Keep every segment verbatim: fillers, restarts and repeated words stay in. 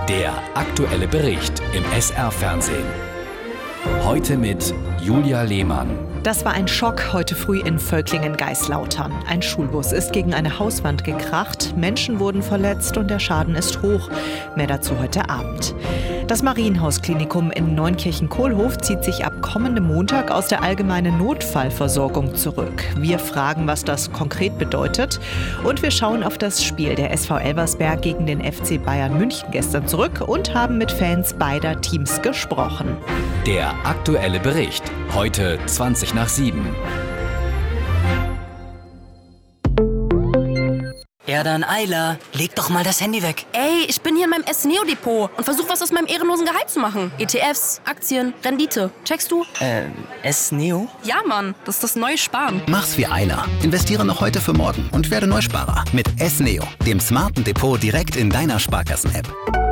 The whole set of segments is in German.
Der aktuelle Bericht im S R-Fernsehen. Heute mit Julia Lehmann. Das war ein Schock heute früh in Völklingen-Geislautern. Ein Schulbus ist gegen eine Hauswand gekracht, Menschen wurden verletzt und der Schaden ist hoch. Mehr dazu heute Abend. Das Marienhaus-Klinikum in Neunkirchen-Kohlhof zieht sich ab kommendem Montag aus der allgemeinen Notfallversorgung zurück. Wir fragen, was das konkret bedeutet. Und wir schauen auf das Spiel der S V Elversberg gegen den F C Bayern München gestern zurück und haben mit Fans beider Teams gesprochen. Der aktuelle Bericht. Heute zwanzig nach sieben. Ja dann, Ayla, leg doch mal das Handy weg. Ey, ich bin hier in meinem S-Neo-Depot und versuche was aus meinem ehrenlosen Gehalt zu machen. E T Fs, Aktien, Rendite. Checkst du? Äh, S-Neo? Ja, Mann, das ist das neue Sparen. Mach's wie Ayla. Investiere noch heute für morgen und werde Neusparer. Mit S-Neo, dem smarten Depot direkt in deiner Sparkassen-App.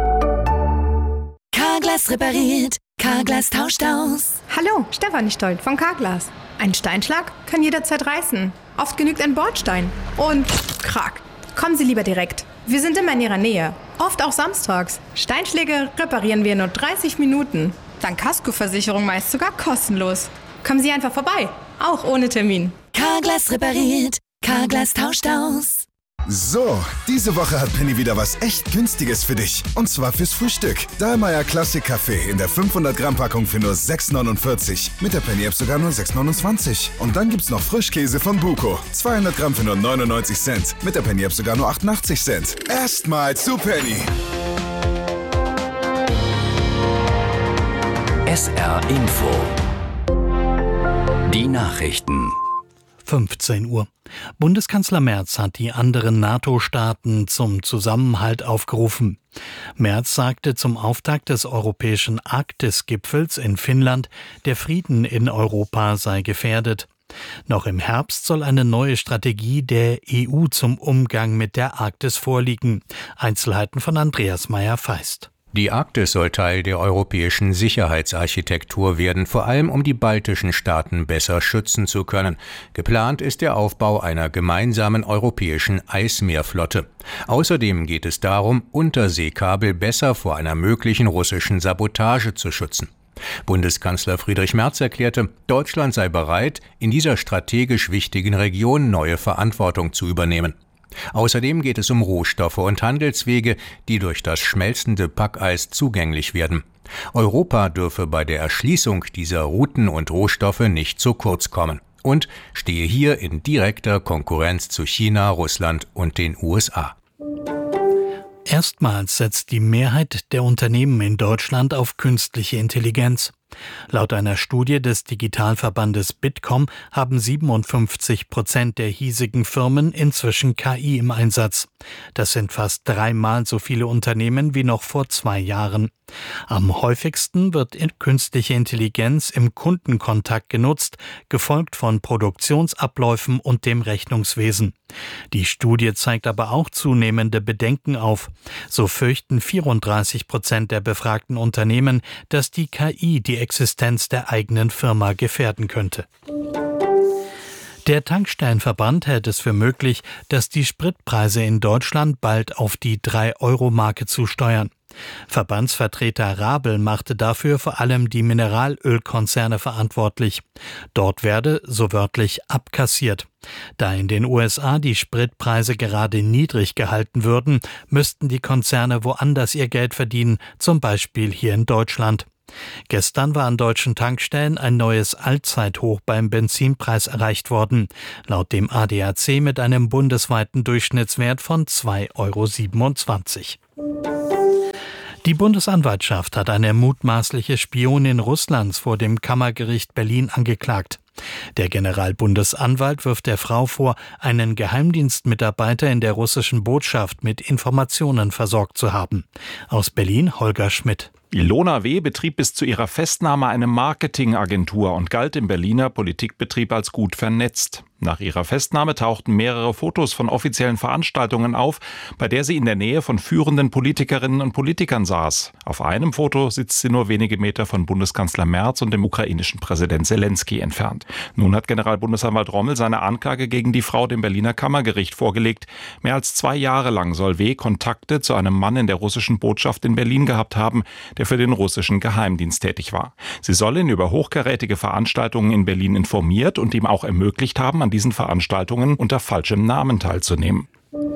Carglass repariert, Carglass tauscht aus. Hallo, Stefanie Stolt von Carglass. Ein Steinschlag kann jederzeit reißen. Oft genügt ein Bordstein. Und krack. Kommen Sie lieber direkt. Wir sind immer in Ihrer Nähe. Oft auch samstags. Steinschläge reparieren wir in nur dreißig Minuten. Dank Kaskoversicherung meist sogar kostenlos. Kommen Sie einfach vorbei. Auch ohne Termin. Carglass repariert, Carglass tauscht aus. So, diese Woche hat Penny wieder was echt Günstiges für dich. Und zwar fürs Frühstück. Dahlmeier Classic Kaffee in der fünfhundert Gramm Packung für nur sechs neunundvierzig. Mit der Penny App sogar nur sechs neunundzwanzig. Und dann gibt's noch Frischkäse von Buko. zweihundert Gramm für nur neunundneunzig Cent. Mit der Penny App sogar nur achtundachtzig Cent. Erstmal zu Penny. S R Info. Die Nachrichten. fünfzehn Uhr. Bundeskanzler Merz hat die anderen NATO-Staaten zum Zusammenhalt aufgerufen. Merz sagte zum Auftakt des europäischen Arktis-Gipfels in Finnland, der Frieden in Europa sei gefährdet. Noch im Herbst soll eine neue Strategie der E U zum Umgang mit der Arktis vorliegen. Einzelheiten von Andreas Meyer-Feist. Die Arktis soll Teil der europäischen Sicherheitsarchitektur werden, vor allem um die baltischen Staaten besser schützen zu können. Geplant ist der Aufbau einer gemeinsamen europäischen Eismeerflotte. Außerdem geht es darum, Unterseekabel besser vor einer möglichen russischen Sabotage zu schützen. Bundeskanzler Friedrich Merz erklärte, Deutschland sei bereit, in dieser strategisch wichtigen Region neue Verantwortung zu übernehmen. Außerdem geht es um Rohstoffe und Handelswege, die durch das schmelzende Packeis zugänglich werden. Europa dürfe bei der Erschließung dieser Routen und Rohstoffe nicht zu kurz kommen und stehe hier in direkter Konkurrenz zu China, Russland und den U S A. Erstmals setzt die Mehrheit der Unternehmen in Deutschland auf künstliche Intelligenz. Laut einer Studie des Digitalverbandes Bitkom haben siebenundfünfzig Prozent der hiesigen Firmen inzwischen K I im Einsatz. Das sind fast dreimal so viele Unternehmen wie noch vor zwei Jahren. Am häufigsten wird künstliche Intelligenz im Kundenkontakt genutzt, gefolgt von Produktionsabläufen und dem Rechnungswesen. Die Studie zeigt aber auch zunehmende Bedenken auf. So fürchten vierunddreißig Prozent der befragten Unternehmen, dass die K I die Existenz der eigenen Firma gefährden könnte. Der Tankstellenverband hält es für möglich, dass die Spritpreise in Deutschland bald auf die drei Euro Marke zusteuern. Verbandsvertreter Rabel machte dafür vor allem die Mineralölkonzerne verantwortlich. Dort werde, so wörtlich, abkassiert. Da in den U S A die Spritpreise gerade niedrig gehalten würden, müssten die Konzerne woanders ihr Geld verdienen, zum Beispiel hier in Deutschland. Gestern war an deutschen Tankstellen ein neues Allzeithoch beim Benzinpreis erreicht worden, laut dem A D A C mit einem bundesweiten Durchschnittswert von zwei Euro siebenundzwanzig. Die Bundesanwaltschaft hat eine mutmaßliche Spionin Russlands vor dem Kammergericht Berlin angeklagt. Der Generalbundesanwalt wirft der Frau vor, einen Geheimdienstmitarbeiter in der russischen Botschaft mit Informationen versorgt zu haben. Aus Berlin Holger Schmidt. Ilona W. betrieb bis zu ihrer Festnahme eine Marketingagentur und galt im Berliner Politikbetrieb als gut vernetzt. Nach ihrer Festnahme tauchten mehrere Fotos von offiziellen Veranstaltungen auf, bei der sie in der Nähe von führenden Politikerinnen und Politikern saß. Auf einem Foto sitzt sie nur wenige Meter von Bundeskanzler Merz und dem ukrainischen Präsident Zelensky entfernt. Nun hat Generalbundesanwalt Rommel seine Anklage gegen die Frau dem Berliner Kammergericht vorgelegt. Mehr als zwei Jahre lang soll W. Kontakte zu einem Mann in der russischen Botschaft in Berlin gehabt haben, der für den russischen Geheimdienst tätig war. Sie soll ihn über hochkarätige Veranstaltungen in Berlin informiert und ihm auch ermöglicht haben, an diesen Veranstaltungen unter falschem Namen teilzunehmen.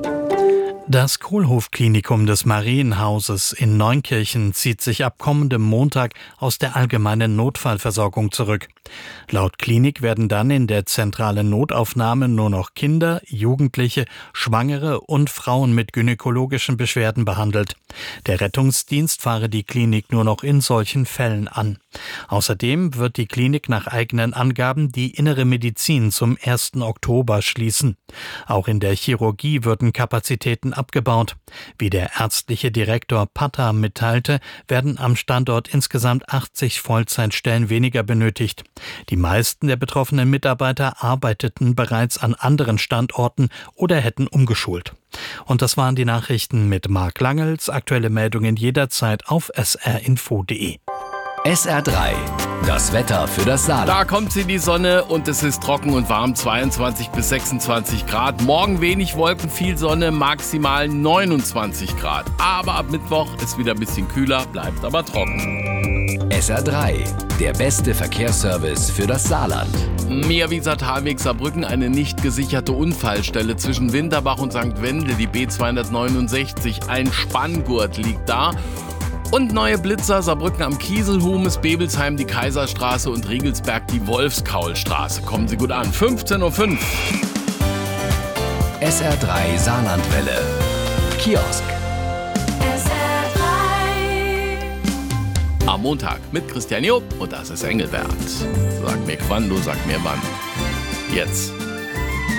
Das Kohlhoff-Klinikum des Marienhauses in Neunkirchen zieht sich ab kommendem Montag aus der allgemeinen Notfallversorgung zurück. Laut Klinik werden dann in der zentralen Notaufnahme nur noch Kinder, Jugendliche, Schwangere und Frauen mit gynäkologischen Beschwerden behandelt. Der Rettungsdienst fahre die Klinik nur noch in solchen Fällen an. Außerdem wird die Klinik nach eigenen Angaben die innere Medizin zum ersten Oktober schließen. Auch in der Chirurgie würden Kapazitäten abgebaut. Wie der ärztliche Direktor Patta mitteilte, werden am Standort insgesamt achtzig Vollzeitstellen weniger benötigt. Die meisten der betroffenen Mitarbeiter arbeiteten bereits an anderen Standorten oder hätten umgeschult. Und das waren die Nachrichten mit Marc Langels. Aktuelle Meldungen jederzeit auf s r info punkt d e. S R drei, das Wetter für das Saarland. Da kommt sie, die Sonne, und es ist trocken und warm, zweiundzwanzig bis sechsundzwanzig Grad. Morgen wenig Wolken, viel Sonne, maximal neunundzwanzig Grad. Aber ab Mittwoch ist wieder ein bisschen kühler, bleibt aber trocken. S R drei, der beste Verkehrsservice für das Saarland. Meerwieser Talweg Saarbrücken, eine nicht gesicherte Unfallstelle zwischen Winterbach und Sankt Wendel, die B zweihundertneunundsechzig. Ein Spanngurt liegt da. Und neue Blitzer, Saarbrücken am Kiesel, Humes, Bebelsheim, die Kaiserstraße und Riegelsberg, die Wolfskaulstraße. Kommen Sie gut an. fünfzehn Uhr fünf. S R drei Saarlandwelle. Kiosk. S R drei. Am Montag mit Christian Job und das ist Engelbert. Sag mir quando, sag mir wann. Jetzt.